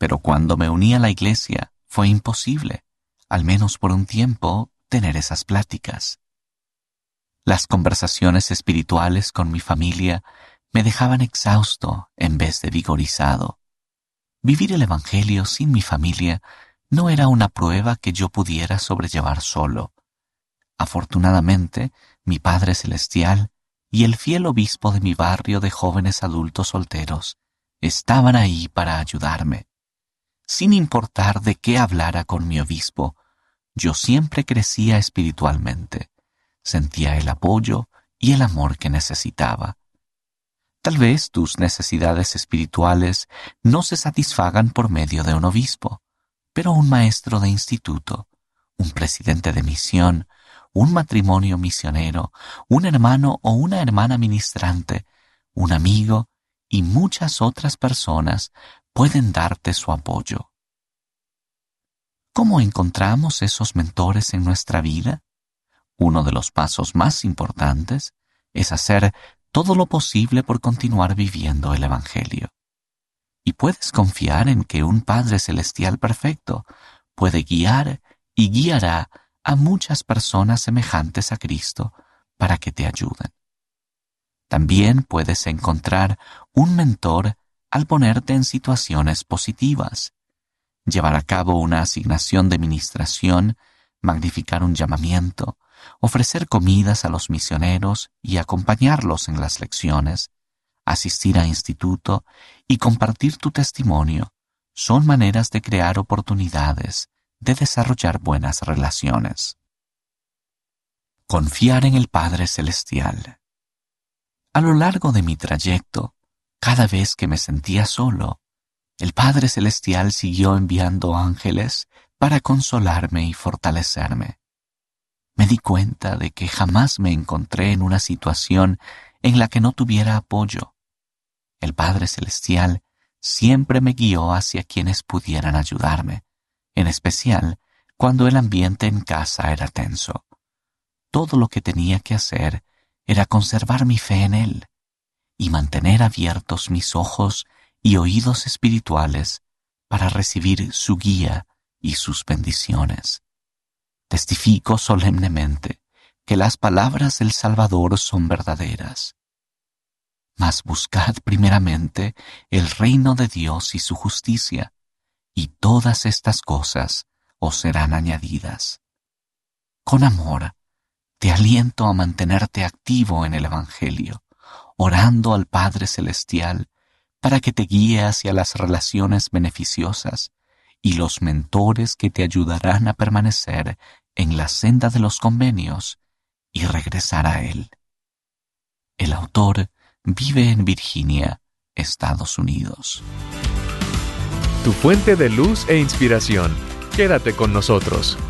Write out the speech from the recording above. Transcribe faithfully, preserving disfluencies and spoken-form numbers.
Pero cuando me uní a la iglesia, fue imposible, al menos por un tiempo, tener esas pláticas. Las conversaciones espirituales con mi familia me dejaban exhausto en vez de vigorizado. Vivir el Evangelio sin mi familia no era una prueba que yo pudiera sobrellevar solo. Afortunadamente, mi Padre Celestial y el fiel obispo de mi barrio de jóvenes adultos solteros estaban ahí para ayudarme. Sin importar de qué hablara con mi obispo, yo siempre crecía espiritualmente. Sentía el apoyo y el amor que necesitaba. Tal vez tus necesidades espirituales no se satisfagan por medio de un obispo, pero un maestro de instituto, un presidente de misión, un matrimonio misionero, un hermano o una hermana ministrante, un amigo y muchas otras personas pueden darte su apoyo. ¿Cómo encontramos esos mentores en nuestra vida? Uno de los pasos más importantes es hacer todo lo posible por continuar viviendo el Evangelio. Y puedes confiar en que un Padre Celestial perfecto puede guiar y guiará a muchas personas semejantes a Cristo para que te ayuden. También puedes encontrar un mentor al ponerte en situaciones positivas, llevar a cabo una asignación de ministración, magnificar un llamamiento, ofrecer comidas a los misioneros y acompañarlos en las lecciones, asistir a instituto y compartir tu testimonio son maneras de crear oportunidades de desarrollar buenas relaciones. Confiar en el Padre Celestial. A lo largo de mi trayecto, cada vez que me sentía solo, el Padre Celestial siguió enviando ángeles para consolarme y fortalecerme. Me di cuenta de que jamás me encontré en una situación en la que no tuviera apoyo. El Padre Celestial siempre me guió hacia quienes pudieran ayudarme, en especial cuando el ambiente en casa era tenso. Todo lo que tenía que hacer era conservar mi fe en Él y mantener abiertos mis ojos y oídos espirituales para recibir su guía y sus bendiciones. Testifico solemnemente que las palabras del Salvador son verdaderas. Mas buscad primeramente el reino de Dios y su justicia, y todas estas cosas os serán añadidas. Con amor, te aliento a mantenerte activo en el Evangelio, orando al Padre Celestial para que te guíe hacia las relaciones beneficiosas y los mentores que te ayudarán a permanecer en la senda de los convenios y regresar a Él. El autor vive en Virginia, Estados Unidos. Tu fuente de luz e inspiración. Quédate con nosotros.